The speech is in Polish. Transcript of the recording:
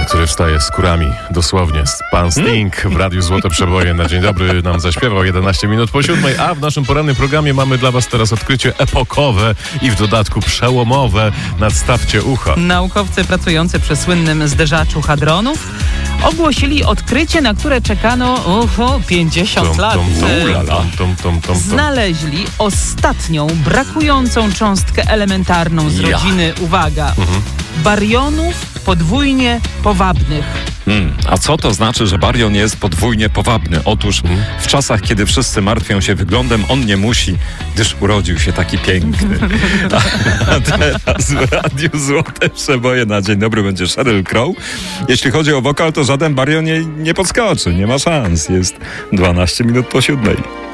który wstaje z kurami, dosłownie. Pan Sting w Radiu Złote Przeboje na dzień dobry nam zaśpiewał 11 minut po 7, a w naszym porannym programie mamy dla was teraz odkrycie epokowe i w dodatku przełomowe. Nadstawcie ucha. Naukowcy pracujący przy słynnym zderzaczu hadronów ogłosili odkrycie, na które czekano 50 lat. Znaleźli ostatnią brakującą cząstkę elementarną z rodziny, uwaga, barionów podwójnie powabnych. A co to znaczy, że barion jest podwójnie powabny? Otóż w czasach, kiedy wszyscy martwią się wyglądem, on nie musi, gdyż urodził się taki piękny. A teraz w Radiu Złote Przeboje na dzień dobry będzie Sheryl Crow. Jeśli chodzi o wokal, to żaden barion nie podskoczy, nie ma szans. Jest 12 minut po 7.